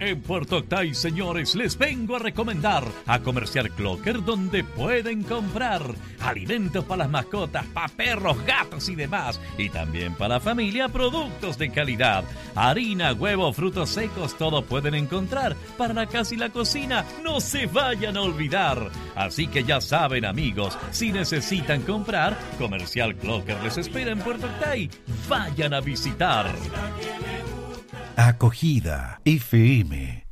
En Puerto Octay, señores, les vengo a recomendar a Comercial Clocker, donde pueden comprar alimentos para las mascotas, para perros, gatos y demás, y también para la familia, productos de calidad, harina, huevo, frutos secos, todo pueden encontrar para la casa y la cocina. No se vayan a olvidar. Así que ya saben, amigos, si necesitan comprar, Comercial Clocker les espera en Puerto Octay. Vayan a visitar. Acogida FM.